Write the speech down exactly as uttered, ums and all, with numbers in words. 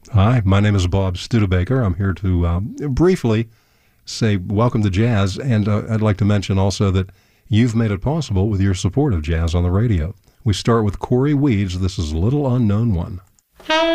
Hi, my name is Bob Studebaker. I'm here to um, briefly say welcome to jazz, and uh, I'd like to mention also that you've made it possible with your support of Jazz on the Radio. We start with Corey Weeds. This is Little Unknown One.